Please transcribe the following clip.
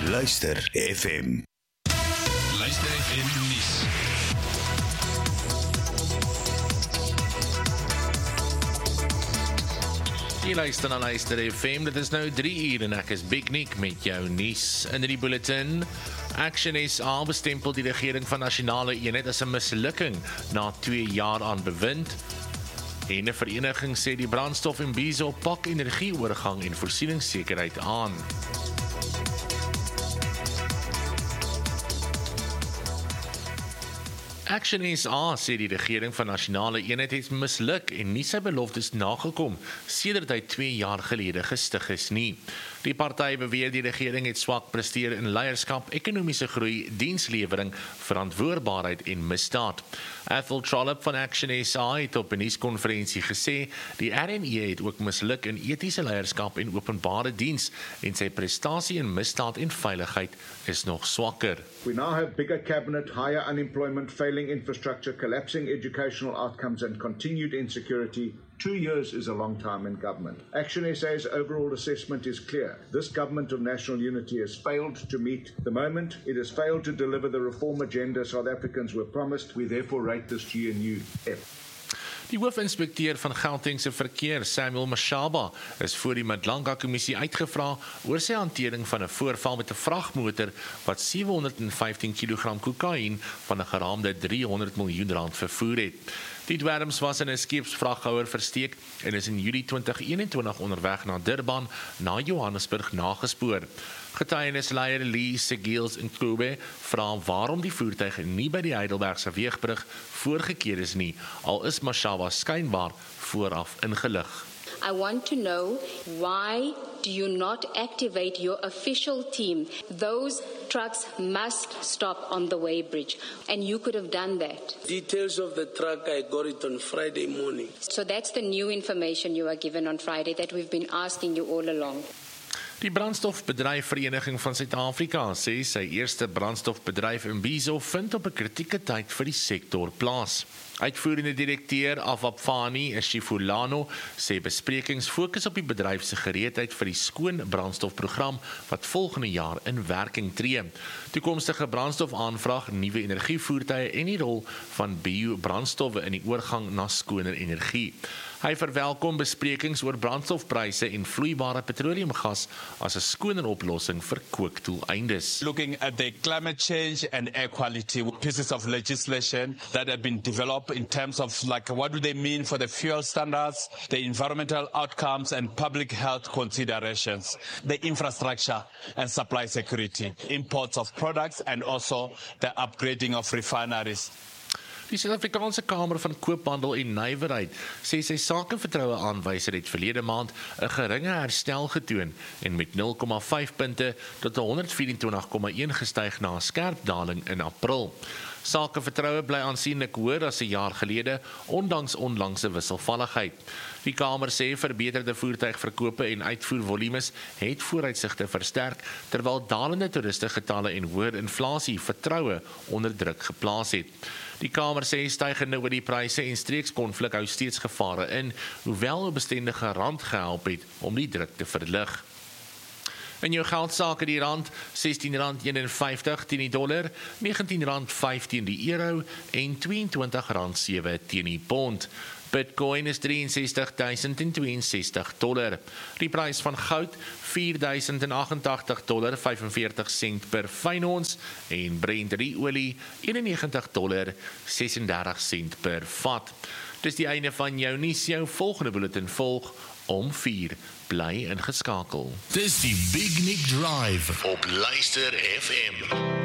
Luister FM. Luister FM nuus. Jy luister na Luister FM, dit is nou 3 uur en ek is Big Nick met jou nuus. In die bulletin, Action SA bestempel die regering van Nasionale Eenheid as 'n mislukking na 2 jaar aan bewind. En 'n vereniging sê die brandstof en Imbizo pak energieoorgang en voorsieningssekerheid aan. Action SA sê die regering van Nasionale Eenheid het misluk en nie sy beloftes nagekom sedert hy 2 jaar gelede gestig is nie. Die party beweer die regering het swak presteer in leierskap, ekonomiese groei, dienslewering, verantwoordbaarheid en misdaad. Ethel Trollip van Action SA het op 'n nuuskonferensie gesê die RNE het ook misluk in etiese leierskap en openbare diens en sy prestasie in misdaad en veiligheid is nog swakker. We now have bigger cabinet, higher unemployment, failing infrastructure, collapsing educational outcomes and continued insecurity. 2 years is a long time in government. Action SA's overall assessment is clear. This government of national unity has failed to meet the moment. It has failed to deliver the reform agenda South Africans were promised. We therefore rate this GNU F. Die hoofinspekteur van Gautengse verkeer, Samuel Mashaba, is voor die Madlanga-kommissie uitgevra oor sy hantering van 'n voorval met 'n vragmotor wat 715 kg kokain van 'n geraamde 300 miljoen rand vervoer het. Die dwerms was in 'n skeepsvraghouer versteek en is in Julie 2021 onderweg na Durban na Johannesburg nagespoor. Getuienisleier Lee Segiels in Kobe vra waarom die voertuig nie by die Heidelbergse weegbrug voorgekeer is nie, al is Mashaba skynbaar vooraf ingelig. I want to know, why do you not activate your official team? Those trucks must stop on the weighbridge, and you could have done that. Details of the truck, I got it on Friday morning. So that's the new information you were given on Friday that we've been asking you all along. Die brandstofbedryfvereniging van Suid-Afrika sê sy eerste brandstofbedryf Imbizo vind op 'n kritieke tyd vir die sektor plaas. Uitvoerende direkteur Afapfani Shifulano sê besprekings fokus op die bedryf se gereedheid vir die skoon brandstofprogram wat volgende jaar in werking tree. Toekomstige brandstofaanvraag, nuwe energievoertuie en die rol van biobrandstowwe in die oorgang na skoner energie. Hy verwelkom besprekings oor brandstofpryse en vloeibare petroleumgas as 'n skoner oplossing vir kookdoeleindes. Looking at the climate change and air quality pieces of legislation that have been developed in terms of what do they mean for the fuel standards, the environmental outcomes and public health considerations, the infrastructure and supply security, imports of products and also the upgrading of refineries. Die Suid-Afrikaanse Kamer van Koophandel en Nywerheid sê sy sakevertroue aanwyser het verlede maand 'n geringe herstel getoon en met 0,5 punte tot 124,1 gestyg na 'n skerp daling in April. Sakevertroue bly aansienlik hoër as 'n jaar gelede, ondanks onlangse wisselvalligheid. Die Kamer sê verbeterde voertuigverkope en uitvoervolumes het vooruitsigte versterk, terwyl dalende toerustegetalle en hoër inflasie vertroue onder druk geplaas het. Die Kamer sê stygende oliepryse en streekskonflik hou steeds gevare in, hoewel 'n bestendige rand gehelp het om die druk te verlig. In jou geldsaake die rand, R16.51 teen die dollar, R19.5 teen die euro en R22.7 teen die pond. Bitcoin is $63,062. Die prys van goud $4,088.45 per fyn ons en Brent olie $91.36 per vat. Dis die einde van jou nuus, jou volgende bulletin volg om 4. Bly ingeskakel. Dis die Big Nick Drive op Luister FM.